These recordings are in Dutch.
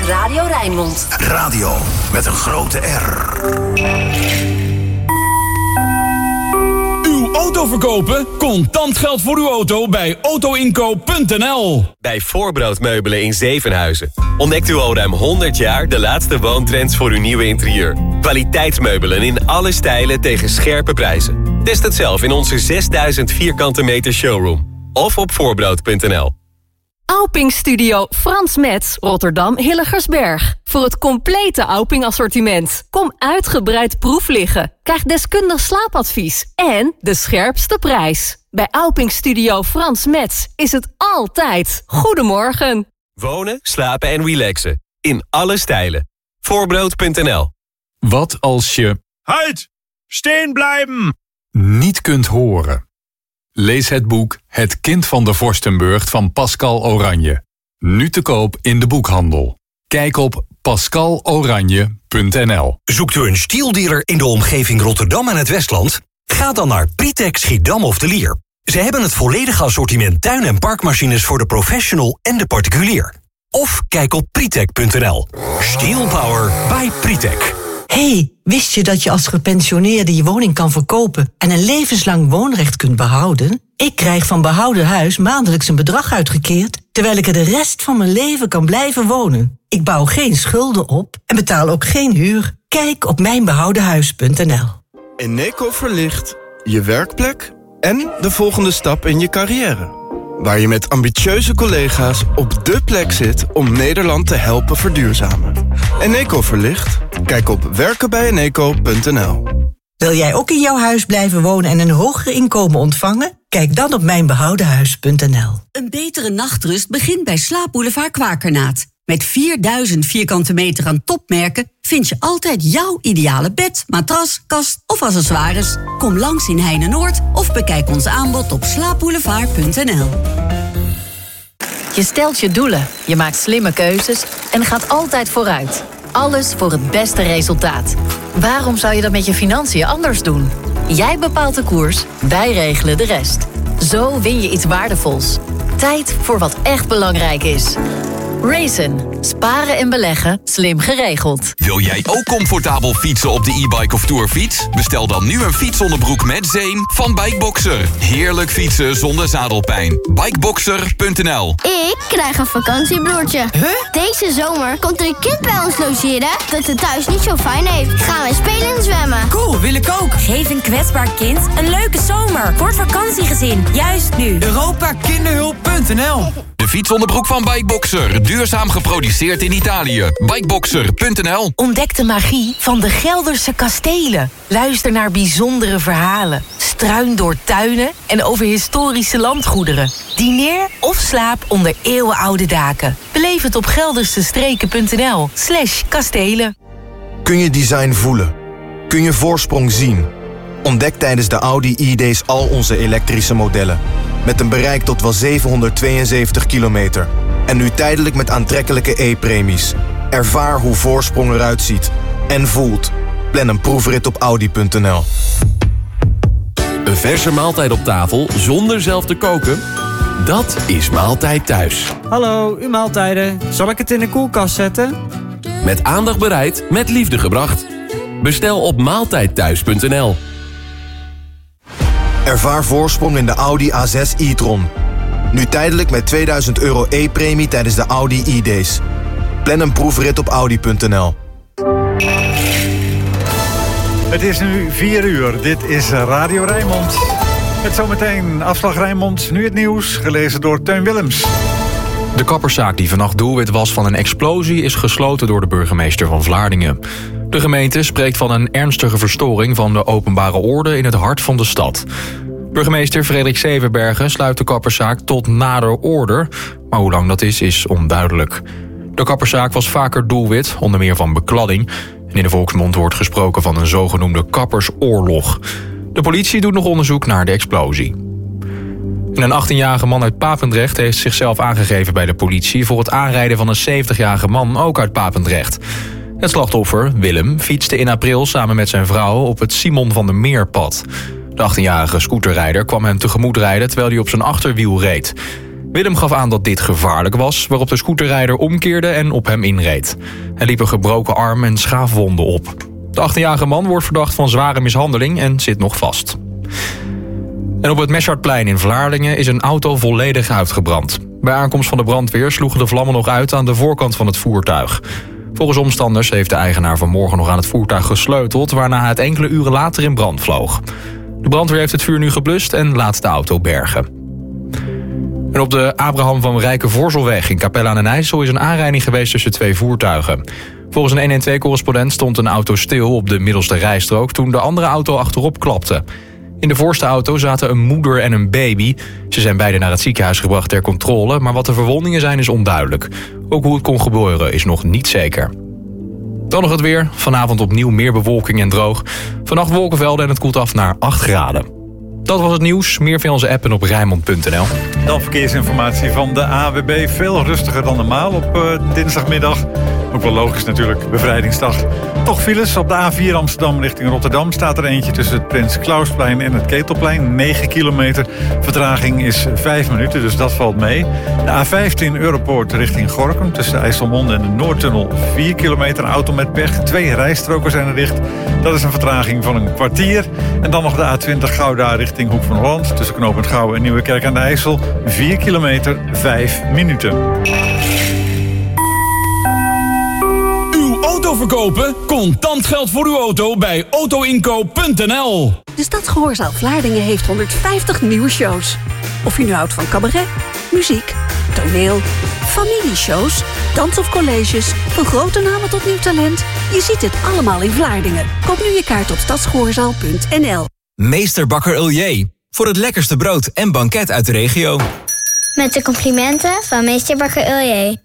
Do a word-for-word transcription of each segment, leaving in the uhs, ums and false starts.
Radio Rijnmond. Radio met een grote R. Uw auto verkopen? Contant geld voor uw auto bij autoinkoop punt n l. Bij Voorbrood Meubelen in Zevenhuizen ontdekt u al ruim honderd jaar de laatste woontrends voor uw nieuwe interieur. Kwaliteitsmeubelen in alle stijlen tegen scherpe prijzen. Test het zelf in onze zesduizend vierkante meter showroom. Of op voorbrood punt n l. Auping Studio Frans Metz, Rotterdam Hilligersberg. Voor het complete Auping assortiment. Kom uitgebreid proef liggen. Krijg deskundig slaapadvies. En de scherpste prijs. Bij Auping Studio Frans Metz is het altijd goedemorgen. Wonen, slapen en relaxen. In alle stijlen. voorbrood punt n l. Wat als je... Halt! Steen blijven! ...niet kunt horen? Lees het boek Het kind van de Vorstenburg van Pascal Oranje. Nu te koop in de boekhandel. Kijk op pascal oranje punt n l. Zoekt u een stieldealer in de omgeving Rotterdam en het Westland? Ga dan naar Pritek Schiedam of de Lier. Ze hebben het volledige assortiment tuin- en parkmachines voor de professional en de particulier. Of kijk op pritek punt n l. Steel Power by Pritek. Hey, wist je dat je als gepensioneerde je woning kan verkopen en een levenslang woonrecht kunt behouden? Ik krijg van Behouden Huis maandelijks een bedrag uitgekeerd, terwijl ik er de rest van mijn leven kan blijven wonen. Ik bouw geen schulden op en betaal ook geen huur. Kijk op mijn behouden huis punt n l. Eneco verlicht je werkplek en de volgende stap in je carrière. Waar je met ambitieuze collega's op dé plek zit om Nederland te helpen verduurzamen. Eneco verlicht? Kijk op werken bij eneco punt n l. Wil jij ook in jouw huis blijven wonen en een hoger inkomen ontvangen? Kijk dan op mijn behouden huis punt n l. Een betere nachtrust begint bij Slaapboulevard Kwakernaat. Met vierduizend vierkante meter aan topmerken vind je altijd jouw ideale bed, matras, kast of accessoires. Kom langs in Heine-Noord of bekijk ons aanbod op slaapboulevard punt n l. Je stelt je doelen, je maakt slimme keuzes en gaat altijd vooruit. Alles voor het beste resultaat. Waarom zou je dat met je financiën anders doen? Jij bepaalt de koers, wij regelen de rest. Zo win je iets waardevols. Tijd voor wat echt belangrijk is. Raisin. Sparen en beleggen. Slim geregeld. Wil jij ook comfortabel fietsen op de e-bike of tourfiets? Bestel dan nu een fietsonderbroek met zeem van Bikeboxer. Heerlijk fietsen zonder zadelpijn. Bikeboxer punt n l. Ik krijg een vakantiebroertje. Huh? Deze zomer komt er een kind bij ons logeren dat het thuis niet zo fijn heeft. Gaan wij spelen en zwemmen. Cool, wil ik ook. Geef een kwetsbaar kind een leuke zomer. Voor het vakantiegezin. Juist nu. Europa Kinderhulp punt n l. De fietsonderbroek van Bikeboxer. Duurzaam geproduceerd in Italië. Bikeboxer punt n l. Ontdek de magie van de Gelderse kastelen. Luister naar bijzondere verhalen. Struin door tuinen en over historische landgoederen. Dineer of slaap onder eeuwenoude daken. Beleef het op geldersestreken punt n l slash kastelen. Kun je design voelen? Kun je voorsprong zien? Ontdek tijdens de Audi e-days al onze elektrische modellen. Met een bereik tot wel zevenhonderdtweeënzeventig kilometer. En nu tijdelijk met aantrekkelijke e-premies. Ervaar hoe voorsprong eruit ziet. En voelt. Plan een proefrit op audi punt n l. Een verse maaltijd op tafel zonder zelf te koken? Dat is Maaltijd Thuis. Hallo, uw maaltijden. Zal ik het in de koelkast zetten? Met aandacht bereid, met liefde gebracht. Bestel op maaltijd thuis punt n l. Ervaar voorsprong in de Audi A zes e-tron. Nu tijdelijk met tweeduizend euro e-premie tijdens de Audi e-days. Plan een proefrit op audi punt n l. Het is nu vier uur. Dit is Radio Rijnmond. Met zometeen afslag Rijnmond. Nu het nieuws, gelezen door Teun Willems. De kapperszaak die vannacht doelwit was van een explosie is gesloten door de burgemeester van Vlaardingen. De gemeente spreekt van een ernstige verstoring van de openbare orde in het hart van de stad. Burgemeester Frederik Zevenbergen sluit de kapperszaak tot nader order, maar hoe lang dat is, is onduidelijk. De kapperszaak was vaker doelwit, onder meer van bekladding, en in de volksmond wordt gesproken van een zogenoemde kappersoorlog. De politie doet nog onderzoek naar de explosie. En een achttienjarige man uit Papendrecht heeft zichzelf aangegeven bij de politie voor het aanrijden van een zeventigjarige man, ook uit Papendrecht. Het slachtoffer, Willem, fietste in april samen met zijn vrouw op het Simon van der Meerpad. De achttienjarige scooterrijder kwam hem tegemoet rijden terwijl hij op zijn achterwiel reed. Willem gaf aan dat dit gevaarlijk was, waarop de scooterrijder omkeerde en op hem inreed. Hij liep een gebroken arm en schaafwonden op. De achttienjarige man wordt verdacht van zware mishandeling en zit nog vast. En op het Meschartplein in Vlaardingen is een auto volledig uitgebrand. Bij aankomst van de brandweer sloegen de vlammen nog uit aan de voorkant van het voertuig. Volgens omstanders heeft de eigenaar vanmorgen nog aan het voertuig gesleuteld, waarna het enkele uren later in brand vloog. De brandweer heeft het vuur nu geblust en laat de auto bergen. En op de Abraham van Rijke-Voorzelweg in Capelle aan den IJssel is een aanrijding geweest tussen twee voertuigen. Volgens een honderdtwaalf-correspondent stond een auto stil op de middelste rijstrook toen de andere auto achterop klapte. In de voorste auto zaten een moeder en een baby. Ze zijn beide naar het ziekenhuis gebracht ter controle, maar wat de verwondingen zijn is onduidelijk. Ook hoe het kon gebeuren is nog niet zeker. Dan nog het weer. Vanavond opnieuw meer bewolking en droog. Vannacht wolkenvelden en het koelt af naar acht graden. Dat was het nieuws. Meer via onze app en op Rijnmond punt n l. Dan verkeersinformatie van de A W B. Veel rustiger dan normaal op uh, dinsdagmiddag. Ook wel logisch natuurlijk, bevrijdingsdag. Toch files op de A vier Amsterdam richting Rotterdam. Staat er eentje tussen het Prins Klausplein en het Ketelplein. negen kilometer. Vertraging is vijf minuten, dus dat valt mee. De A vijftien Europoort richting Gorinchem. Tussen IJsselmonde en de Noordtunnel. vier kilometer, auto met pech. Twee rijstroken zijn er dicht. Dat is een vertraging van een kwartier. En dan nog de A twintig Gouda richting Hoek van Holland. Tussen Knooppunt Gouwen en Nieuwekerk aan de IJssel. vier kilometer, vijf minuten. Auto verkopen? Contant geld voor uw auto bij auto inkoop punt n l. De Stadsgehoorzaal Vlaardingen heeft honderdvijftig nieuwe shows. Of je nu houdt van cabaret, muziek, toneel, familieshows, dans of colleges, van grote namen tot nieuw talent. Je ziet het allemaal in Vlaardingen. Koop nu je kaart op stadsgehoorzaal punt n l. Meester Bakker Uljee. Voor het lekkerste brood en banket uit de regio. Met de complimenten van Meester Bakker Uljee.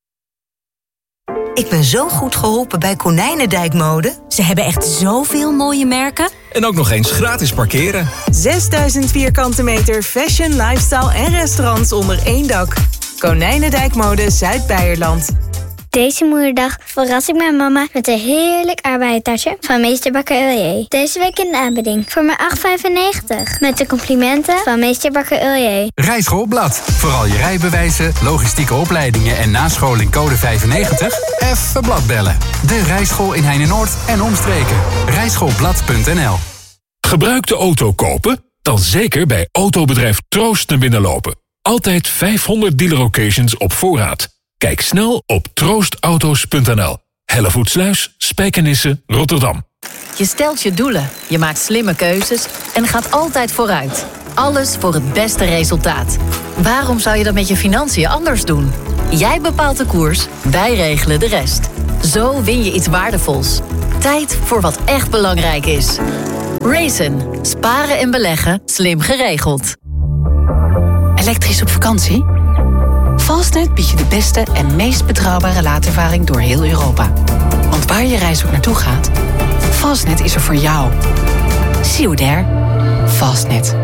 Ik ben zo goed geholpen bij Konijnendijkmode. Ze hebben echt zoveel mooie merken. En ook nog eens gratis parkeren. zesduizend vierkante meter fashion, lifestyle en restaurants onder één dak. Konijnendijkmode Zuid-Beierland. Deze moederdag verras ik mijn mama met een heerlijk arbeidertasje van Meester Bakker Uljee. Deze week in de aanbieding voor maar acht vijfennegentig. Met de complimenten van Meester Bakker Uljee. Rijschoolblad. Vooral je rijbewijzen, logistieke opleidingen en nascholing code vijfennegentig? Even blad bellen. De Rijschool in Heine-Noord en omstreken. rijschoolblad punt n l. Gebruik de auto kopen? Dan zeker bij autobedrijf Troost naar binnen lopen. Altijd vijfhonderd dealer occasions op voorraad. Kijk snel op troostauto's punt n l. Hellevoetsluis, Spijkenisse, Rotterdam. Je stelt je doelen, je maakt slimme keuzes en gaat altijd vooruit. Alles voor het beste resultaat. Waarom zou je dat met je financiën anders doen? Jij bepaalt de koers, wij regelen de rest. Zo win je iets waardevols. Tijd voor wat echt belangrijk is. Raisin. Sparen en beleggen, slim geregeld. Elektrisch op vakantie? Fastnet biedt je de beste en meest betrouwbare laadervaring door heel Europa. Want waar je reis ook naartoe gaat, Fastnet is er voor jou. See you there. Fastnet.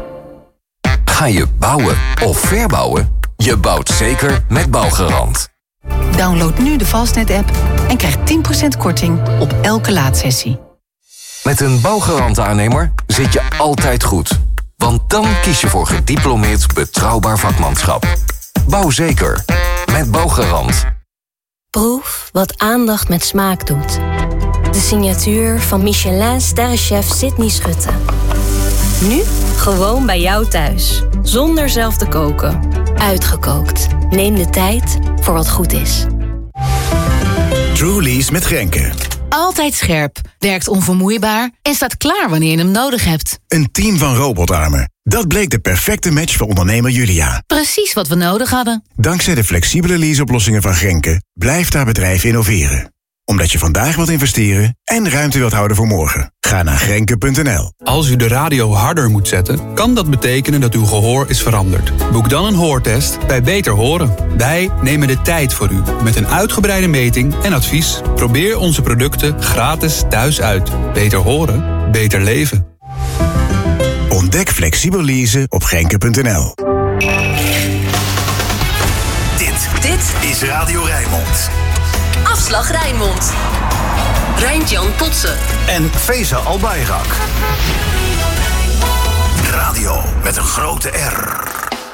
Ga je bouwen of verbouwen? Je bouwt zeker met Bouwgarant. Download nu de Fastnet-app en krijg tien procent korting op elke laadsessie. Met een Bouwgarant-aannemer zit je altijd goed. Want dan kies je voor gediplomeerd betrouwbaar vakmanschap. Bouw zeker. Met Bouwgarant. Proef wat aandacht met smaak doet. De signatuur van Michelin-sterrenchef Sydney Schutte. Nu gewoon bij jou thuis. Zonder zelf te koken. Uitgekookt. Neem de tijd voor wat goed is. Truly's met Grenke. Altijd scherp, werkt onvermoeibaar en staat klaar wanneer je hem nodig hebt. Een team van robotarmen. Dat bleek de perfecte match voor ondernemer Julia. Precies wat we nodig hadden. Dankzij de flexibele leaseoplossingen van Grenke blijft haar bedrijf innoveren. Omdat je vandaag wilt investeren en ruimte wilt houden voor morgen. Ga naar grenke punt n l. Als u de radio harder moet zetten, kan dat betekenen dat uw gehoor is veranderd. Boek dan een hoortest bij Beter Horen. Wij nemen de tijd voor u met een uitgebreide meting en advies. Probeer onze producten gratis thuis uit. Beter horen, beter leven. Ontdek flexibel leasen op grenke punt n l. Dit, dit is Radio Rijnmond. Afslag Rijnmond. Rijntjan Potsen. En Feza Albayrak. Radio met een grote R.